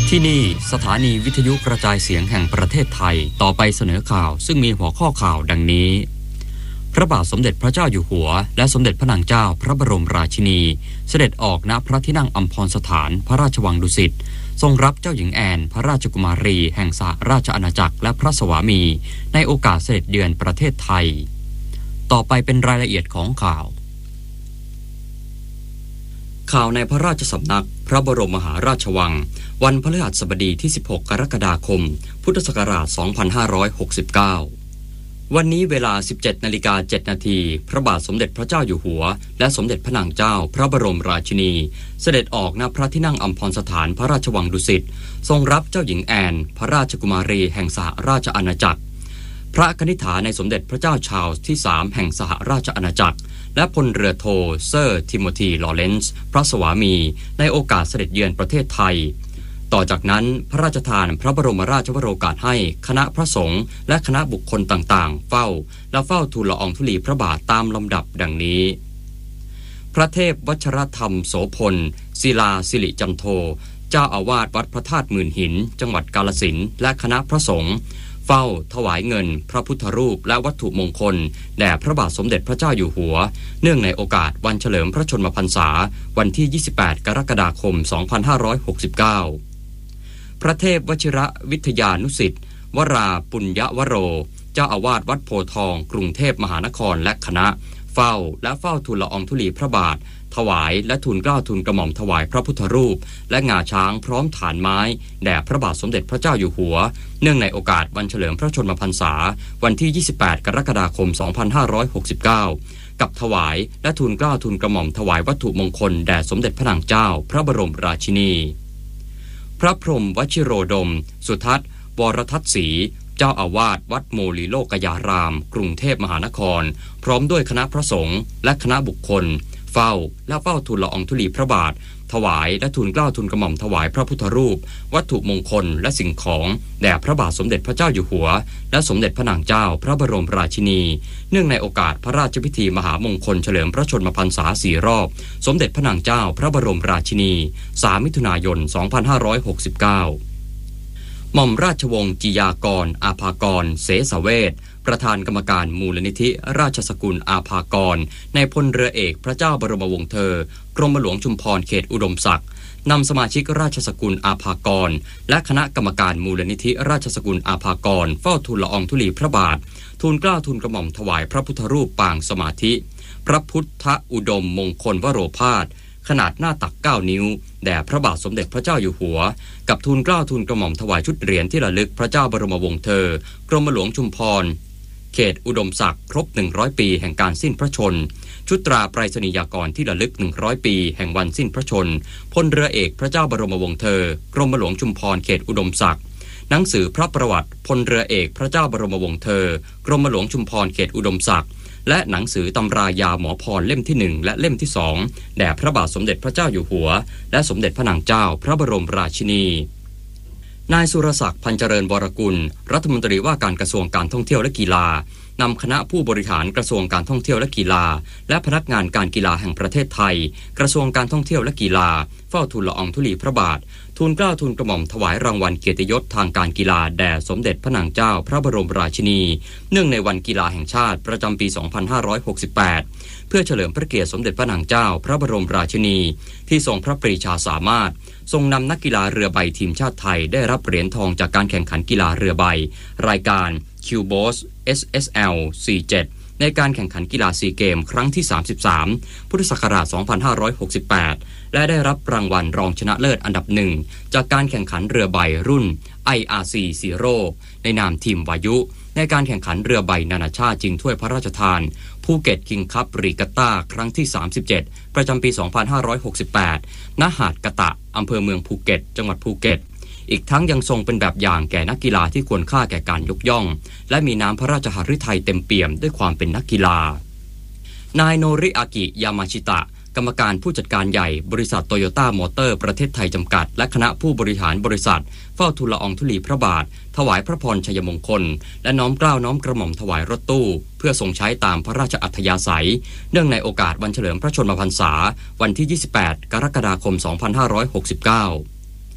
ที่นี่สถานีวิทยุกระจายเสียงแห่งประเทศไทยต่อไปเสนอข่าวซึ่งมีหัวข้อข่าวดังนี้พระบาทสมเด็จพระเจ้าอยู่หัวและสมเด็จพระนางเจ้าพระบรมราชินีเสด็จออกณพระที่นั่งอัมพรสถานพระราชวังดุสิตทรงรับเจ้าหญิงแอนพระราชกุมารีแห่งสหราชอาณาจักรและพระสวามีในโอกาสเสด็จเยือนประเทศไทยต่อไปเป็นรายละเอียดของข่าวในพระราชสำนักพระบรมมหาราชวังวันพฤหัสบดีที่16กรกฎาคมพุทธศักราช2569วันนี้เวลา 17:07 น.พระบาทสมเด็จพระเจ้าอยู่หัวและสมเด็จพระนางเจ้าพระบรมราชินีเสด็จออกณพระที่นั่งอัมพรสถานพระราชวังดุสิตทรงรับเจ้าหญิงแอนพระราชกุมารีแห่งสหราชอาณาจักรพระคณิษฐาในสมเด็จพระเจ้าชาร์ลส์ที่3แห่งสหราชอาณาจักรและพลเรือโทเซอร์ทิโมธีลอเรนซ์พระสวามีในโอกาสเสด็จเยือนประเทศไทยต่อจากนั้นพระราชทานพระบรมราชวโรกาสให้คณะพระสงฆ์และคณะบุคคลต่างๆเฝ้าทูลละอองธุลีพระบาทตามลำดับดังนี้พระเทพวชรธรรมโสพลศิลาสิริจันโทเจ้าอาวาสวัดพระธาตุหมื่นหินจังหวัดกาฬสินธุ์และคณะพระสงฆ์เฝ้าถวายเงินพระพุทธรูปและวัตถุมงคลแด่พระบาทสมเด็จพระเจ้าอยู่หัวเนื่องในโอกาสวันเฉลิมพระชนมพรรษาวันที่28กรกฎาคม2569พระเทพวชิระวิทยานุสิทธิ์วราปุญญวโรเจ้าอาวาสวัดโพธิ์ทองกรุงเทพมหานครและคณะเฝ้าทูลละอองธุลีพระบาทถวายและทูลเกล้าทูลกระหม่อมถวายพระพุทธรูปและงาช้างพร้อมฐานไม้แด่พระบาทสมเด็จพระเจ้าอยู่หัวเนื่องในโอกาสวันเฉลิมพระชนมพรรษาวันที่28กรกฎาคม2569กับถวายและทูลเกล้าทูลกระหม่อมถวายวัตถุมงคลแด่สมเด็จพระนางเจ้าพระบรมราชินีพระพรหมวชิโรดมสุทัศน์วรทัศน์ศรีเจ้าอาวาสวัดโมลีโลกยารามกรุงเทพมหานครพร้อมด้วยคณะพระสงฆ์และคณะบุคคลเฝ้าทูลละอองธุลีพระบาทถวายและทูลเกล้าทูลกระหม่อมถวายพระพุทธรูปวัตถุมงคลและสิ่งของแด่พระบาทสมเด็จพระเจ้าอยู่หัวและสมเด็จพระนางเจ้าพระบรมราชินีเนื่องในโอกาสพระราชพิธีมหามงคลเฉลิมพระชนมพรรษา4รอบสมเด็จพระนางเจ้าพระบรมราชินี3มิถุนายน2569หม่อมราชวงศ์จิยากรอาภากรเสสเวชประธานกรรมการมูลนิธิราชสกุลอาภากรในพลเรือเอกพระเจ้าบรมวงศ์เธอกรมหลวงชุมพรเขตอุดมศักดิ์นำสมาชิกราชสกุลอาภากรและคณะกรรมการมูลนิธิราชสกุลอาภากรเฝ้าทูลละอองธุลีพระบาททูลเกล้าทูลกระหม่อมถวายพระพุทธรูปปางสมาธิพระพุทธอุดมมงคลวโรภาสขนาดหน้าตัก9นิ้วแด่พระบาทสมเด็จพระเจ้าอยู่หัวกับทูลเกล้าทูลกระหม่อมถวายชุดเหรียญที่ระลึกพระเจ้าบรมวงศ์เธอกรมหลวงชุมพรเขตอุดมศักดิ์ครบ100ปีแห่งการสิ้นพระชนชุดตราไปรษณียากรที่ระลึก100ปีแห่งวันสิ้นพระชนพลเรือเอกพระเจ้าบรมวงศ์เธอกรมหลวงชุมพรเขตอุดมศักดิ์หนังสือพระประวัติพลเรือเอกพระเจ้าบรมวงศ์เธอกรมหลวงชุมพรเขตอุดมศักดิ์และหนังสือตำรายาหมอพรเล่มที่1และเล่มที่2แด่พระบาทสมเด็จพระเจ้าอยู่หัวและสมเด็จพระนางเจ้าพระบรมราชินีนายสุรศักดิ์พันเจริญวรกุลรัฐมนตรีว่าการกระทรวงการท่องเที่ยวและกีฬานำคณะผู้บริหารกระทรวงการท่องเที่ยวและกีฬาและพนักงานการกีฬาแห่งประเทศไทยกระทรวงการท่องเที่ยวและกีฬาเฝ้าทูลละอองธุลีพระบาททูลเกล้าทูลกระหม่อมถวายรางวัลเกียรติยศทางการกีฬาแด่สมเด็จพระนางเจ้าพระบรมราชินีเนื่องในวันกีฬาแห่งชาติประจำปี2568เพื่อเฉลิมพระเกียรติสมเด็จพระนางเจ้าพระบรมราชินีที่ทรงพระปรีชาสามารถทรงนำนักกีฬาเรือใบทีมชาติไทยได้รับเหรียญทองจากการแข่งขันกีฬาเรือใบรายการ QBOS SSL 47ในการแข่งขันกีฬาซีเกมครั้งที่33พุทธศักราช2568และได้รับรางวัลรองชนะเลิศอันดับ1จากการแข่งขันเรือใบรุ่น IRC Zero ในนามทีมวายุในการแข่งขันเรือใบนานาชาติชิงถ้วยพระราชทานภูเก็ตคิงคัพรีกัตตาครั้งที่37ประจำปี2568ณหาดกะตะอำเภอเมืองภูเก็ตจังหวัดภูเก็ตอีกทั้งยังทรงเป็นแบบอย่างแก่นักกีฬาที่ควรค่าแก่การยกย่องและมีน้ำพระราชหฤทัยเต็มเปี่ยมด้วยความเป็นนักกีฬานายโนริอากิยามาชิตะกรรมการผู้จัดการใหญ่บริษัทโตโยต้ามอเตอร์ประเทศไทยจำกัดและคณะผู้บริหารบริษัทเฝ้าทูลละอองธุลีพระบาทถวายพระพรชัยมงคลและน้อมเกล้าน้อมกระหม่อมถวายรถตู้เพื่อทรงใช้ตามพระราชอัธยาศัยเนื่องในโอกาสวันเฉลิมพระชนมพรรษาวันที่28กรกฎาคม2569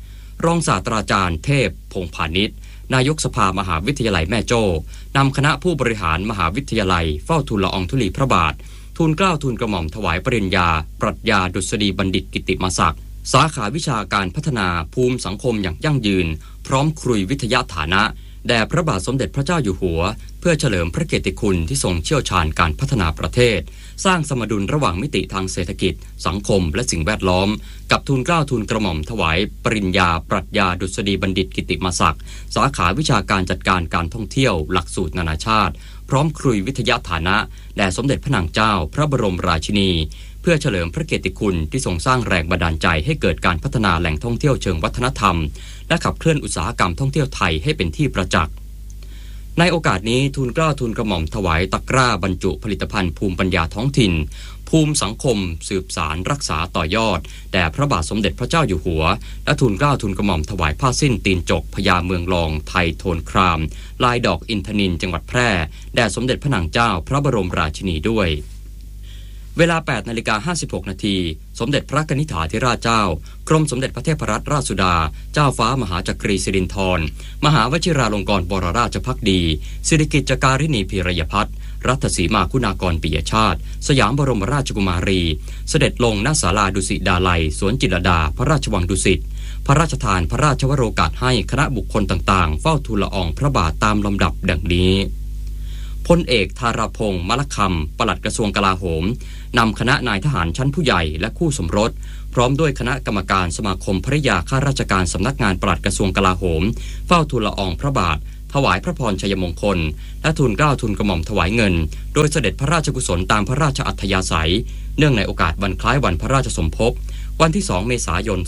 รองศาสตราจารย์เทพพงษ์พาณิชย์นายกสภามหาวิทยาลัยแม่โจ้นำคณะผู้บริหารมหาวิทยาลัยเฝ้าทูลละอองธุลีพระบาททูลเกล้าทูลกระหม่อมถวายปริญญาปรัชญาดุษฎีบัณฑิตกิตติมศักดิ์สาขาวิชาการพัฒนาภูมิสังคมอย่างยั่งยืนพร้อมครุยวิทยาฐานะแด่พระบาทสมเด็จพระเจ้าอยู่หัวเพื่อเฉลิมพระเกียรติคุณที่ทรงเชี่ยวชาญการพัฒนาประเทศสร้างสมดุลระหว่างมิติทางเศรษฐกิจสังคมและสิ่งแวดล้อมกับทูลเกล้าทูลกระหม่อมถวายปริญญาปรัชญาดุษฎีบัณฑิตกิตติมศักดิ์สาขาวิชาการจัดการการท่องเที่ยวหลักสูตรนานาชาติพร้อมครุยวิทยาฐานะแด่สมเด็จพระนางเจ้าพระบรมราชินีเพื่อเฉลิมพระเกียรติคุณที่ทรงสร้างแรงบันดาลใจให้เกิดการพัฒนาแหล่งท่องเที่ยวเชิงวัฒนธรรมและขับเคลื่อนอุตสาหกรรมท่องเที่ยวไทยให้เป็นที่ประจักษ์ในโอกาสนี้ทูลเกล้าทูลกระหม่อมถวายตะกร้าบรรจุผลิตภัณฑ์ภูมิปัญญาท้องถิ่นภูมิสังคมสืบสารรักษาต่อยอดแด่พระบาทสมเด็จพระเจ้าอยู่หัวและทูลเกล้าทูลกระหม่อมถวายผ้าสิ้นตีนจกพญาเมืองรองไทยโทนครามลายดอกอินทนิลจังหวัดแพร่แด่สมเด็จพระนางเจ้าพระบรมราชินีด้วยเวลา 8:56 นาทีสมเด็จพระกนิษฐาธิราชเจ้ากรมสมเด็จพระเทพรัตนราชสุดาเจ้าฟ้ามหาจักรีสิรินธรมหาวชิราลงกรณ์บรราชภักดีสิริกิติ์การิณีพีรยพัฒน์รัตสีมาคุณากรปิยชาติสยามบรมราชกุมารีเสด็จลงณศาลาดุสิตดาลัยสวนจิตรลดาพระราชวังดุสิตพระราชทานพระราชวโรกาสให้คณะบุคคลต่างๆเฝ้าทูลละอองพระบาทตามลำดับดังนี้พลเอกธารพงษ์มลคำปลัดกระทรวงกลาโหมนำคณะนายทหารชั้นผู้ใหญ่และคู่สมรสพร้อมด้วยคณะกรรมการสมาคมภริยาข้าราชการสำนักงานปลัดกระทรวงกลาโหมเฝ้าทูลละอองพระบาทถวายพระพรชัยมงคลและทูลเกล้าทูลกระหม่อมถวายเงินโดยเสด็จพระราชกุศลตามพระราชอัธยาศัยเนื่องในโอกาสวันคล้ายวันพระราชสมภพวันที่ 2 เมษายน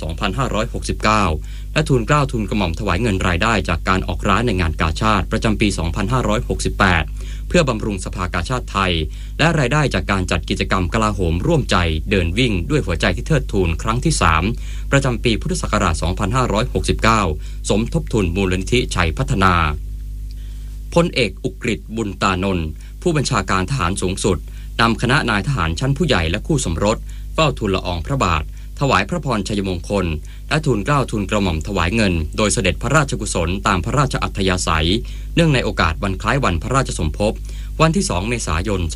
2569 และทูลเกล้าทูลกระหม่อมถวายเงินรายได้จากการออกร้านในงานกาชาดประจำปี 2568 เพื่อบำรุงสภากาชาดไทยและรายได้จากการจัดกิจกรรมกลาโหมร่วมใจเดินวิ่งด้วยหัวใจที่เทิดทูนครั้งที่ 3 ประจำปีพุทธศักราช 2569 สมทบทุนมูลนิธิชัยพัฒนาพลเอกอุกฤษบุญตานนท์ผู้บัญชาการทหารสูงสุดนำคณะนายทหารชั้นผู้ใหญ่และคู่สมรสเฝ้าทูลละอองพระบาทถวายพระพรชัยมงคลและทูลเกล้าทูลกระหม่อมถวายเงินโดยเสด็จพระราชกุศลตามพระราชอัธยาศัยเนื่องในโอกาสวันคล้ายวันพระราชสมภพวันที่ 2 เมษายน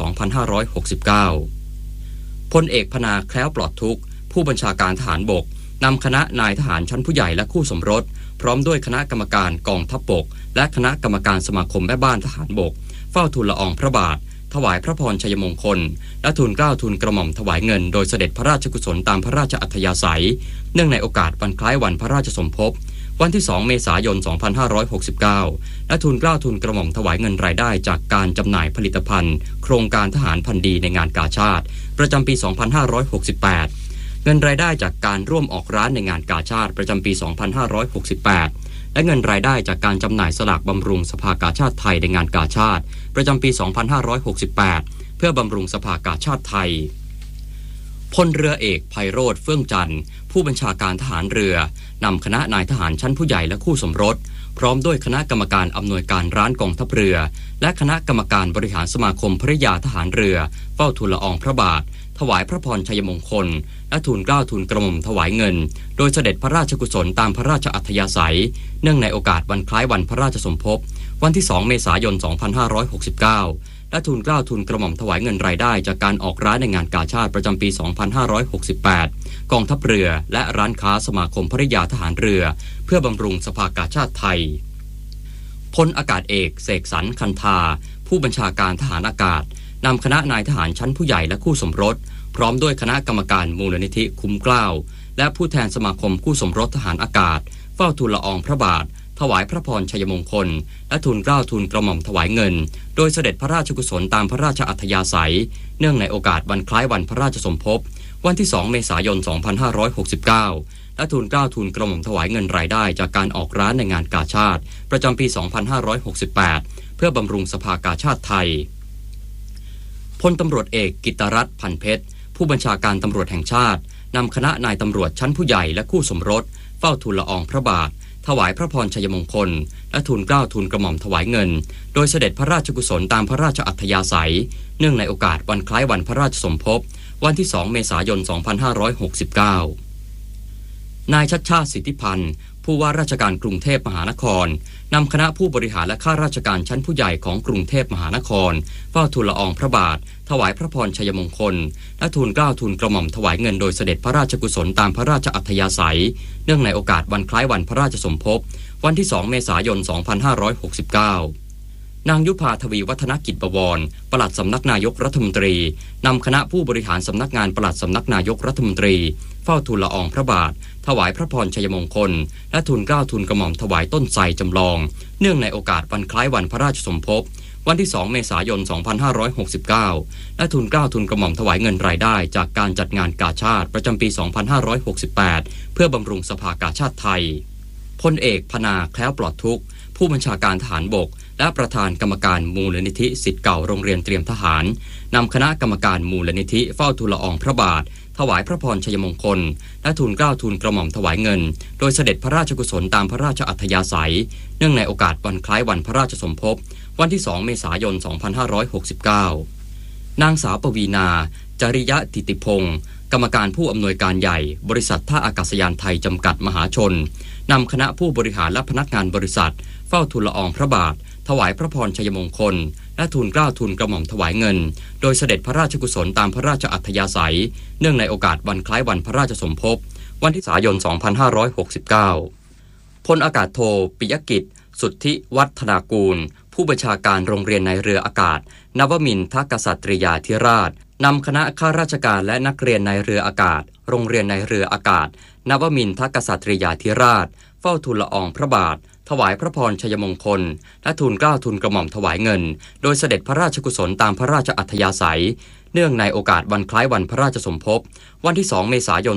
2569 พลเอกพนาแคล้วปลอดทุกข์ผู้บัญชาการทหารบกนำคณะนายทหารชั้นผู้ใหญ่และคู่สมรสพร้อมด้วยคณะกรรมการกองทัพบกและคณะกรรมการสมาคมแม่บ้านทหารบกเฝ้าทูลละอองพระบาทถวายพระพรชัยมงคลและทูลเกล้าทูลกระหม่อมถวายเงินโดยเสด็จพระราชกุศลตามพระราชอัธยาศัยเนื่องในโอกาสวันคล้ายวันพระราชสมภพวันที่ 2 เมษายน 2569 และทูลเกล้าทูลกระหม่อมถวายเงินรายได้จากการจำหน่ายผลิตภัณฑ์โครงการทหารพันดีในงานกาชาดประจำปี 2568 เงินรายได้จากการร่วมออกร้านในงานกาชาดประจำปี 2568 และเงินรายได้จากการจำหน่ายสลากบำรุงสภากาชาดไทยในงานกาชาดประจำปี 2568 เพื่อบำรุงสภากาชาดไทยพลเรือเอกไพโรจน์เฟื่องจันทร์ผู้บัญชาการทหารเรือนำคณะนายทหารชั้นผู้ใหญ่และคู่สมรสพร้อมด้วยคณะกรรมการอำนวยการร้านกองทัพเรือและคณะกรรมการบริหารสมาคมภริยาทหารเรือเฝ้าทูลละอองพระบาทถวายพระพรชัยมงคลและทูลเกล้าทูลกระหม่อมถวายเงินโดยเสด็จพระราชกุศลตามพระราชอัธยาศัยเนื่องในโอกาสวันคล้ายวันพระราชสมภพวันที่ 2 เมษายน 2569 และทูลเกล้าทูลกระหม่อมถวายเงินรายได้จากการออกร้านในงานกาชาดประจำปี 2568 กองทัพเรือและร้านค้าสมาคมภริยาทหารเรือเพื่อบำรุงสภากาชาดไทยพลอากาศเอกเสกสรรคันธาผู้บัญชาการทหารอากาศนำคณะนายทหารชั้นผู้ใหญ่และคู่สมรสพร้อมด้วยคณะกรรมการมูลนิธิคุ้มเกล้าและผู้แทนสมาคมคู่สมรสทหารอากาศเฝ้าทูลละอองพระบาทถวายพระพรชัยมงคลและทูลเกล้าทูลกระหม่อมถวายเงินโดยเสด็จพระราชกุศลตามพระราชอัธยาศัยเนื่องในโอกาสวันคล้ายวันพระราชสมภพวันที่ 2 เมษายน 2569 และทูลเกล้าทูลกระหม่อมถวายเงินรายได้จากการออกร้านในงานกาชาดประจำปี 2568 เพื่อบำรุงสภากาชาดไทยพลตำรวจเอกกิตตรัตน์พันเพชรผู้บัญชาการตำรวจแห่งชาตินำคณะนายตำรวจชั้นผู้ใหญ่และคู่สมรสเฝ้าทูลละอองพระบาทถวายพระพรชัยมงคลและทูลเกล้าทูลกระหม่อมถวายเงินโดยเสด็จพระราชกุศลตามพระราชอัธยาศัยเนื่องในโอกาสวันคล้ายวันพระราชสมภพวันที่ 2 เมษายน 2569 นายชัชชาติสิทธิพันธ์ผู้ว่าราชการกรุงเทพมหานครนำคณะผู้บริหารและข้าราชการชั้นผู้ใหญ่ของกรุงเทพมหานครเฝ้าทูลละอองพระบาทถวายพระพรชัยมงคลและทูลเกล้าทูลกระหม่อมถวายเงินโดยเสด็จพระราชกุศลตามพระราชอัธยาศัยเนื่องในโอกาสวันคล้ายวันพระราชสมภพวันที่ 2 เมษายน 2569 นางยุพาทวีวัฒนกิจบวรปลัดสำนักนายกรัฐมนตรีนำคณะผู้บริหารสำนักงานปลัดสำนักนายกรัฐมนตรีเฝ้าทูลละอองพระบาทถวายพระพรชัยมงคลและทูลเกล้าทูลกระหม่อมถวายต้นไทรจำลองเนื่องในโอกาสวันคล้ายวันพระราชสมภพวันที่ 2 เมษายน 2569 และทูลเกล้าทูลกระหม่อมถวายเงินรายได้จากการจัดงานกาชาดประจำปี 2568 เพื่อบำรุงสภากาชาดไทยพลเอกพนาแคล้วปลอดทุกข์ผู้บัญชาการทหารบกและประธานกรรมการมูลนิธิศิษย์เก่าโรงเรียนเตรียมทหารนำคณะกรรมการมูลนิธิเฝ้าทูลละอองพระบาทถวายพระพรชัยมงคลและทูลเกล้าทูลกระหม่อมถวายเงินโดยเสด็จพระราชกุศลตามพระราชอัธยาศัยเนื่องในโอกาสวันคล้ายวันพระราชสมภพวันที่ 2 เมษายน 2569 นางสาวปวีณาจริยะติติพงศ์กรรมการผู้อำนวยการใหญ่บริษัทท่าอากาศยานไทยจำกัดมหาชนนำคณะผู้บริหารและพนักงานบริษัทเฝ้าทูลละอองพระบาทถวายพระพรชัยมงคลและทูลเกล้าทูลกระหม่อมถวายเงินโดยเสด็จพระราชกุศลตามพระราชอัธยาศัยเนื่องในโอกาสวันคล้ายวันพระราชสมภพวันที่ 2 เมษายน 2569 พลอากาศโทปิยกิจสุทธิวัฒนากูลผู้บัญชาการโรงเรียนในเรืออากาศนวมินทกษัตริยาธิราชนำคณะข้าราชการและนักเรียนในเรืออากาศโรงเรียนในเรืออากาศนวมินทกษัตริยาธิราชเฝ้าทูลละอองพระบาทถวายพระพรชัยมงคลและทูลเกล้าทูลกระหม่อมถวายเงินโดยเสด็จพระราชกุศลตามพระราชอัธยาศัยเนื่องในโอกาสวันคล้ายวันพระราชสมภพวันที่ 2 เมษายน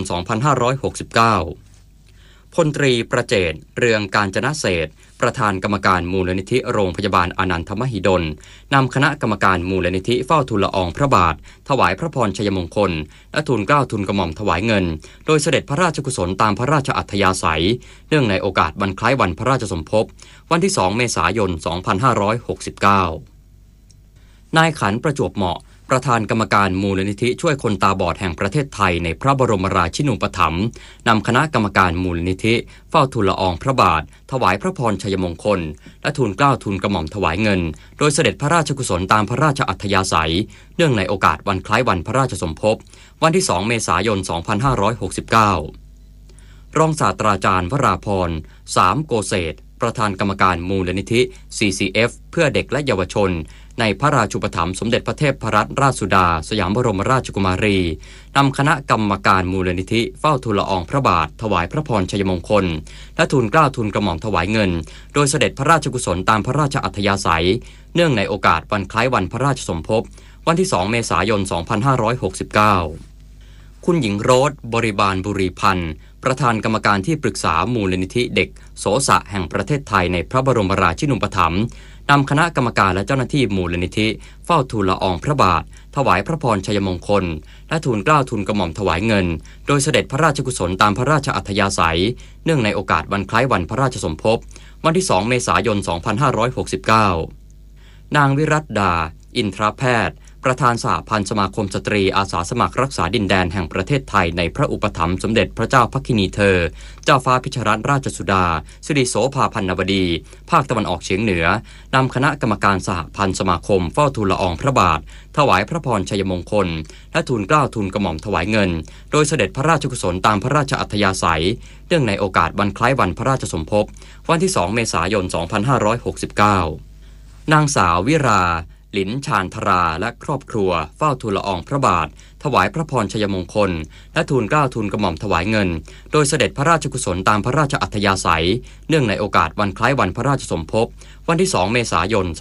2569 พลตรีประเจตเรืองกาญจนเศรษฐ์ประธานกรรมการมูลนิธิโรงพยาบาลอานันทมหิดลนำคณะกรรมการมูลนิธิเฝ้าทูลละอองพระบาทถวายพระพรชัยมงคลและทูลเกล้าทูลกระหม่อมถวายเงินโดยเสด็จพระราชกุศลตามพระราชอัธยาศัยเนื่องในโอกาสวันคล้ายวันพระราชสมภพวันที่ 2 เมษายน 2569 นายขันประจวบเหมาะประธานกรรมการมูลนิธิช่วยคนตาบอดแห่งประเทศไทยในพระบรมราชินูปถัมภ์นำคณะกรรมการมูลนิธิเฝ้าทูลละอองพระบาทถวายพระพรชัยมงคลและทูลเกล้าทูลกระหม่อมถวายเงินโดยเสด็จพระราชกุศลตามพระราชอัธยาศัยเนื่องในโอกาสวันคล้ายวันพระราชสมภพวันที่ 2 เมษายน 2569 รองศาสตราจารย์วราพรสามโกเศษประธานกรรมการมูลนิธิ CCF เพื่อเด็กและเยาวชนในพระราชูปถัมภ์สมเด็จพระเทพรัตนราชสุดาสยามบรมราชกุมารีนำคณะกรรมการมูลนิธิเฝ้าทูลละอองพระบาทถวายพระพรชัยมงคลและทูลเกล้าทูลกระหม่อมถวายเงินโดยเสด็จพระราชกุศลตามพระราชอัธยาศัยเนื่องในโอกาสวันคล้ายวันพระราชสมภพวันที่ 2 เมษายน 2569 คุณหญิงโรสบริบาลบุรีพันธ์ประธานกรรมการที่ปรึกษามูลนิธิเด็กโสสะแห่งประเทศไทยในพระบรมราชินูปถัมภ์นำคณะกรรมการและเจ้าหน้าที่มูลนิธิเฝ้าทูลละอองพระบาทถวายพระพรชัยมงคลและทูลเกล้าทูลกระหม่อมถวายเงินโดยเสด็จพระราชกุศลตามพระราชอัธยาศัยเนื่องในโอกาสวันคล้ายวันพระราชสมภพวันที่ 2 เมษายน 2569 นางวิรัตดาอินทรแพทย์ประธานสหพันธ์สมาคมสตรีอาสาสมัครรักษาดินแดนแห่งประเทศไทยในพระอุปถัมภ์สมเด็จพระเจ้าพักคินีเธอเจ้าฟ้าพิชรัตนราชสุดาสิริโสภาพันนวดีภาคตะวันออกเฉียงเหนือนำคณะกรรมการสหพันธ์สมาคมเฝ้าทูลละอองพระบาทถวายพระพรชัยมงคลและทูลเกล้าทูลกระหม่อมถวายเงินโดยเสด็จพระราชกุศลตามพระราชอัธยาศัยเนื่องในโอกาสวันคล้ายวันพระราชสมภพวันที่ 2 เมษายน 2569 นางสาววิราหลินชาญธราและครอบครัวเฝ้าทูลละอองพระบาทถวายพระพรชัยมงคลและทูลเกล้าทูลกระหม่อมถวายเงินโดยเสด็จพระราชกุศลตามพระราชอัธยาศัยเนื่องในโอกาสวันคล้ายวันพระราชสมภพวันที่ 2 เมษายน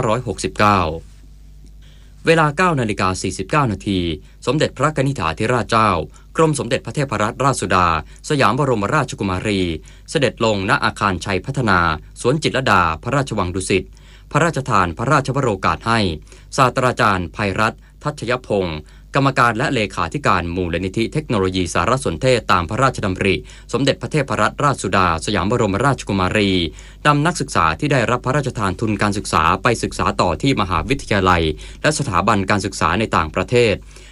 2569 เวลา 9:49 นาทีสมเด็จพระกนิษฐาธิราชเจ้ากรมสมเด็จพระเทพรัตนราชสุดาสยามบรมราชกุมารีเสด็จลงณอาคารชัยพัฒนาสวนจิตรลดาพระราชวังดุสิตพระราชทานพระราชวโรกาสให้ศาสตราจารย์ไพรัตน์ทัชยพงศ์กรรมการและเลขาธิการมูลนิธิเทคโนโลยีสารสนเทศตามพระราชดำริสมเด็จพระเทพรัตนราชสุดาสยามบรมราชกุมารีนำนักศึกษาที่ได้รับพระราชทานทุนการศึกษาไปศึกษาต่อที่มหาวิทยาลัยและสถาบันการศึกษาในต่างประเทศ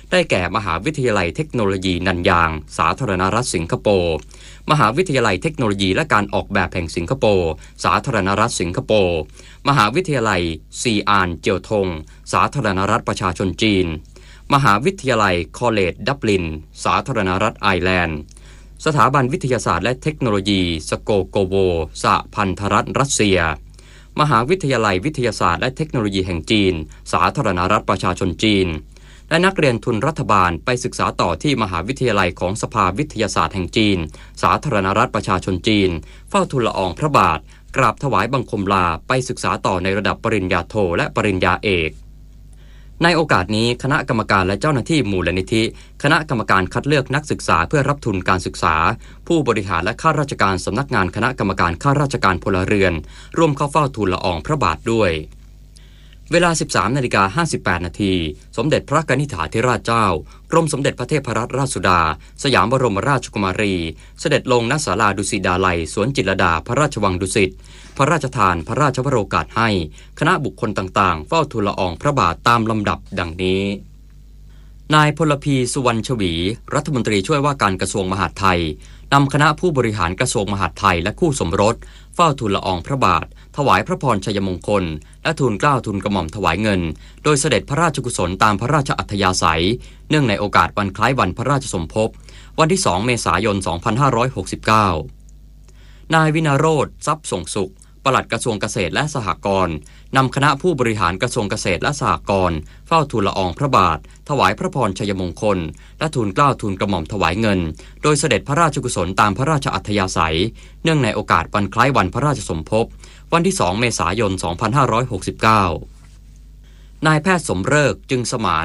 ได้แก่มหาวิทยาลัยเทคโนโลยีนันยางสาธารณรัฐสิงคโปร์มหาวิทยาลัยเทคโนโลยีและการออกแบบแห่งสิงคโปร์สาธารณรัฐสิงคโปร์มหาวิทยาลัยซีอานเจียวทงสาธารณรัฐประชาชนจีนมหาวิทยาลัยคอลเลจดับลินสาธารณรัฐไอร์แลนด์สถาบันวิทยาศาสตร์และเทคโนโลยีสโกโกโวสหพันธรัฐรัสเซียมหาวิทยาลัยวิทยาศาสตร์และเทคโนโลยีแห่งจีนสาธารณรัฐประชาชนจีนและนักเรียนทุนรัฐบาลไปศึกษาต่อที่มหาวิทยาลัยของสภาวิทยาศาสตร์แห่งจีนสาธารณรัฐประชาชนจีนเฝ้าทูลละอองพระบาทกราบถวายบังคมลาไปศึกษาต่อในระดับปริญญาโทและปริญญาเอกในโอกาสนี้คณะกรรมการและเจ้าหน้าที่มูลนิธิคณะกรรมการคัดเลือกนักศึกษาเพื่อรับทุนการศึกษาผู้บริหารและข้าราชการสำนักงานคณะกรรมการข้าราชการพลเรือนร่วมเข้าเฝ้าทูลละอองพระบาทด้วยเวลา 13:58 น.สมเด็จพระกนิษฐาธิราชเจ้ากรมสมเด็จพระเทพรัตนราชสุดาสยามบรมราชกุมารีเสด็จลงณศาลาดุสิตดาลัยสวนจิตรลดาพระราชวังดุสิตพระราชทานพระราชวโรกาสให้คณะบุคคลต่างๆเฝ้าทูลละอองพระบาทตามลำดับดังนี้นายพลพีสุวรรณชวีรัฐมนตรีช่วยว่าการกระทรวงมหาดไทยนำคณะผู้บริหารกระทรวงมหาดไทยและคู่สมรสเฝ้าทูลละอองพระบาทถวายพระพรชัยมงคลและทูลเกล้าทูลกระหม่อมถวายเงินโดยเสด็จพระราชกุศลตามพระราชอัธยาศัยเนื่องในโอกาสวันคล้ายวันพระราชสมภพวันที่ 2 เมษายน 2569 นายวินาโรจน์ทรัพย์ส่งสุขปลัดกระทรวงเกษตรและสหกรณ์นำคณะผู้บริหารกระทรวงเกษตรและสหกรณ์เฝ้าทูลละอองพระบาทถวายพระพรชัยมงคลและทูลเกล้าทูลกระหม่อมถวายเงินโดยเสด็จพระราชกุศลตามพระราชอัธยาศัยเนื่องในโอกาสวันคล้ายวันพระราชสมภพวันที่ 2 เมษายน 2569 นายแพทย์สมฤกษ์จึงสมาน